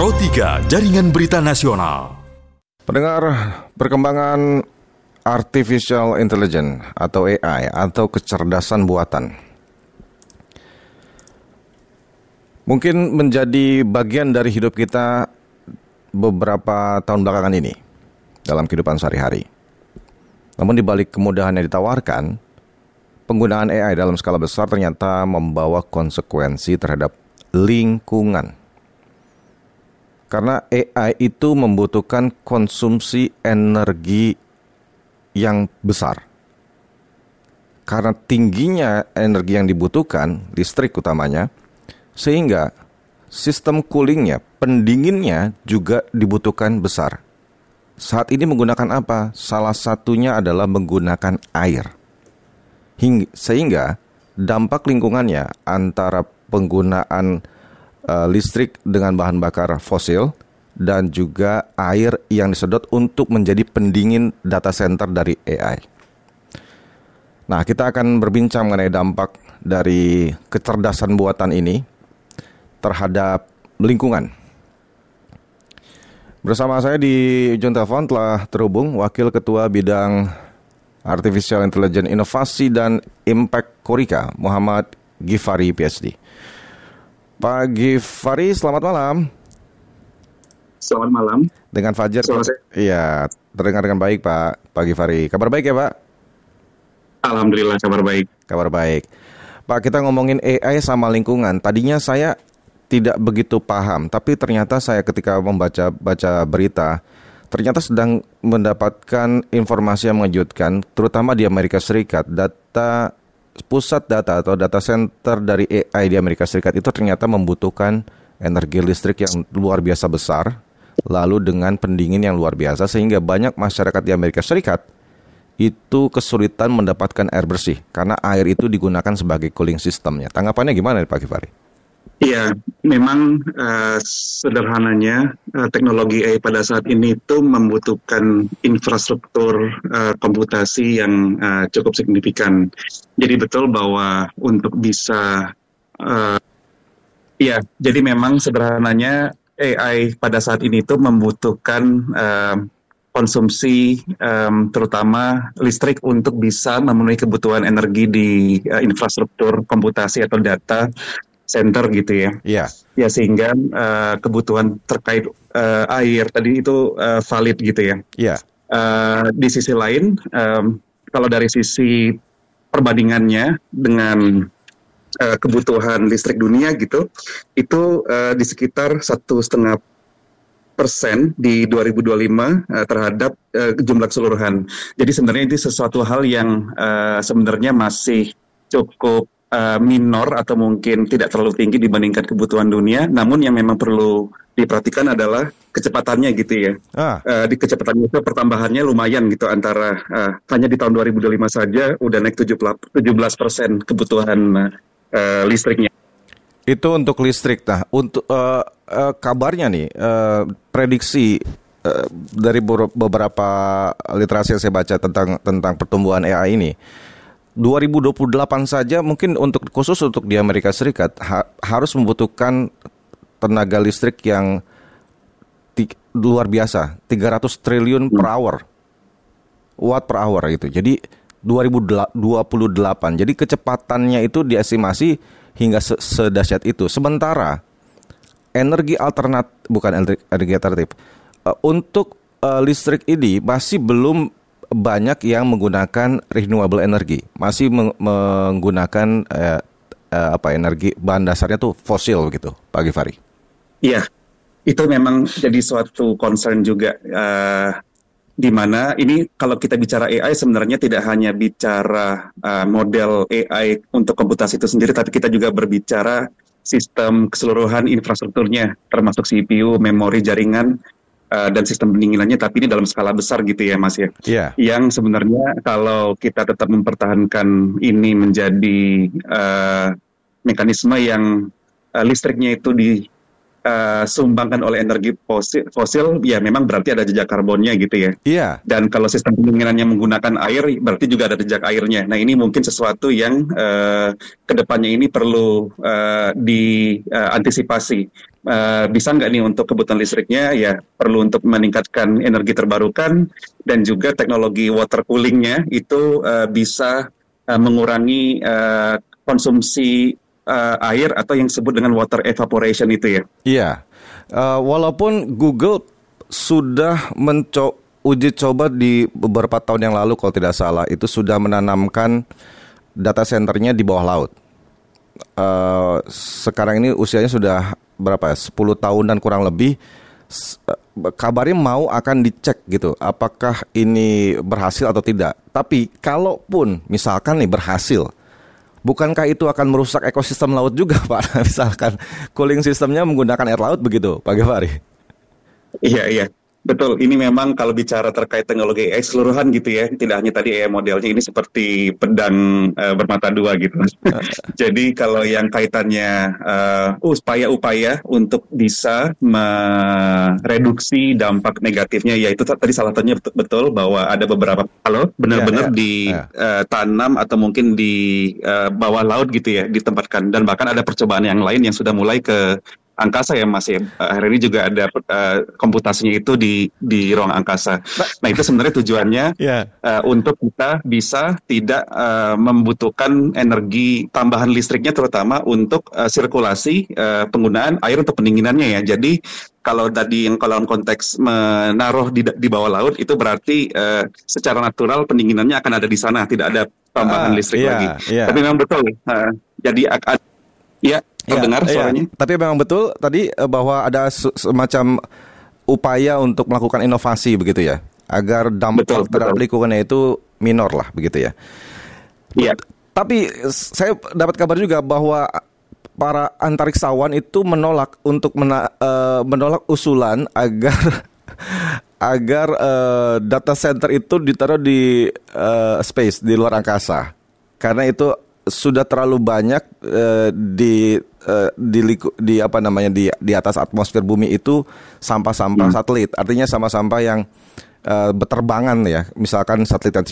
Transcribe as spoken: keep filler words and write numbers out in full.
Pro tiga, Jaringan Berita Nasional. Pendengar, perkembangan Artificial Intelligence atau A I atau kecerdasan buatan mungkin menjadi bagian dari hidup kita beberapa tahun belakangan ini dalam kehidupan sehari-hari. Namun di balik kemudahan yang ditawarkan, penggunaan A I dalam skala besar ternyata membawa konsekuensi terhadap lingkungan. Karena A I itu membutuhkan konsumsi energi yang besar. Karena tingginya energi yang dibutuhkan, listrik utamanya, sehingga sistem coolingnya, pendinginnya juga dibutuhkan besar. Saat ini menggunakan apa? Salah satunya adalah menggunakan air. Hingga, sehingga dampak lingkungannya antara penggunaan Uh, listrik dengan bahan bakar fosil dan juga air yang disedot untuk menjadi pendingin data center dari A I. Nah, kita akan berbincang mengenai dampak dari kecerdasan buatan ini terhadap lingkungan. Bersama saya di ujung telepon telah terhubung Wakil Ketua Bidang Artificial Intelligence Inovasi dan Impact Korika, Muhammad Ghifari P H D. Pak Ghifari, selamat malam. Selamat malam. Dengan Fajar. Iya, terdengar dengan baik Pak, Pak Ghifari. Kabar baik ya Pak? Alhamdulillah kabar baik. Kabar baik. Pak, kita ngomongin A I sama lingkungan. Tadinya saya tidak begitu paham, tapi ternyata saya ketika membaca baca berita, ternyata sedang mendapatkan informasi yang mengejutkan, terutama di Amerika Serikat. Data pusat data atau data center dari A I di Amerika Serikat itu ternyata membutuhkan energi listrik yang luar biasa besar, lalu dengan pendingin yang luar biasa, sehingga banyak masyarakat di Amerika Serikat itu kesulitan mendapatkan air bersih karena air itu digunakan sebagai cooling systemnya. Tanggapannya gimana Pak Ghifari? Iya, memang uh, sederhananya uh, teknologi A I pada saat ini itu membutuhkan infrastruktur uh, komputasi yang uh, cukup signifikan. Jadi betul bahwa untuk bisa, uh, ya, jadi memang sederhananya A I pada saat ini itu membutuhkan uh, konsumsi um, terutama listrik untuk bisa memenuhi kebutuhan energi di uh, infrastruktur komputasi atau data center gitu ya. Iya. Ya sehingga uh, kebutuhan terkait uh, air tadi itu uh, valid gitu ya. Iya. Uh, di sisi lain, um, kalau dari sisi perbandingannya dengan uh, kebutuhan listrik dunia gitu, itu uh, di sekitar satu setengah persen di dua ribu dua puluh lima uh, terhadap uh, jumlah keseluruhan. Jadi sebenarnya itu sesuatu hal yang uh, sebenarnya masih cukup Uh, minor atau mungkin tidak terlalu tinggi dibandingkan kebutuhan dunia, namun yang memang perlu diperhatikan adalah kecepatannya gitu ya. Ah. Uh, di kecepatannya itu pertambahannya lumayan gitu, antara uh, hanya di tahun dua ribu dua puluh lima saja udah naik tujuh belas persen kebutuhan uh, listriknya. Itu untuk listrik. Nah, untuk uh, uh, kabarnya nih, uh, prediksi uh, dari beberapa literasi yang saya baca tentang tentang pertumbuhan A I ini, dua ribu dua puluh delapan saja mungkin untuk khusus untuk di Amerika Serikat ha- harus membutuhkan tenaga listrik yang ti- luar biasa, tiga ratus triliun per hour, watt per hour gitu. Jadi dua ribu dua puluh delapan, jadi kecepatannya itu diestimasi hingga se- sedahsyat itu. Sementara energi alternatif, bukan energi, energi alternatif, uh, untuk uh, listrik ini masih belum banyak yang menggunakan renewable energy, masih meng- menggunakan eh, eh, apa energi bahan dasarnya tuh fosil gitu, Pak Ghifari. Iya, itu memang jadi suatu concern juga, uh, di mana ini kalau kita bicara A I sebenarnya tidak hanya bicara uh, model A I untuk komputasi itu sendiri, tapi kita juga berbicara sistem keseluruhan infrastrukturnya, termasuk C P U, memori, jaringan, Uh, dan sistem pendinginannya, tapi ini dalam skala besar gitu ya Mas ya. Yeah. Yang sebenarnya kalau kita tetap mempertahankan ini menjadi uh, mekanisme yang uh, listriknya itu disumbangkan uh, oleh energi fosil, fosil, ya memang berarti ada jejak karbonnya gitu ya. Iya. Yeah. Dan kalau sistem pendinginannya menggunakan air, berarti juga ada jejak airnya. Nah ini mungkin sesuatu yang uh, kedepannya ini perlu uh, diantisipasi. Uh, uh, bisa nggak nih untuk kebutuhan listriknya, ya perlu untuk meningkatkan energi terbarukan, dan juga teknologi water coolingnya itu uh, bisa uh, mengurangi uh, konsumsi uh, air atau yang disebut dengan water evaporation itu ya. Iya, uh, walaupun Google sudah mencoba uji coba di beberapa tahun yang lalu kalau tidak salah itu sudah menanamkan data centernya di bawah laut. Uh, sekarang ini usianya sudah berapa ya? sepuluh tahunan kurang lebih. Kabarnya mau akan dicek gitu, apakah ini berhasil atau tidak. Tapi kalaupun misalkan nih berhasil, bukankah itu akan merusak ekosistem laut juga, Pak? Misalkan cooling sistemnya menggunakan air laut begitu, Pak Givari? Iya, iya. Betul, ini memang kalau bicara terkait teknologi A I keseluruhan gitu ya, tidak hanya tadi A I modelnya, ini seperti pedang uh, bermata dua gitu. Jadi kalau yang kaitannya uh, upaya-upaya untuk bisa mereduksi dampak negatifnya, yaitu tadi salah satunya betul, betul bahwa ada beberapa halo benar-benar yeah, yeah, ditanam yeah. uh, atau mungkin di uh, bawah laut gitu ya, ditempatkan, dan bahkan ada percobaan yang lain yang sudah mulai ke angkasa ya Mas ya. Hari ini juga ada uh, komputasinya itu di di ruang angkasa. Nah itu sebenarnya tujuannya yeah. uh, untuk kita bisa tidak uh, membutuhkan energi tambahan listriknya, terutama untuk uh, sirkulasi uh, penggunaan air untuk pendinginannya ya. Jadi kalau tadi yang kalau konteks menaruh di, di bawah laut itu berarti uh, secara natural pendinginannya akan ada di sana, tidak ada tambahan ah, listrik yeah, lagi. Yeah. Tapi memang betul. Uh, jadi akan ya. Terdengar ya, suaranya. Ya. Tapi memang betul tadi bahwa ada semacam upaya untuk melakukan inovasi begitu ya, agar dampak betul, terhadap betul. lingkungannya itu minor lah begitu ya. Iya. Tapi saya dapat kabar juga bahwa para antariksawan itu menolak untuk mena, uh, menolak usulan agar agar uh, data center itu ditaruh di uh, space, di luar angkasa, karena itu sudah terlalu banyak uh, di uh, di di apa namanya di di atas atmosfer bumi itu sampah-sampah hmm. satelit, artinya sampah-sampah yang uh, berterbangan ya, misalkan satelit yang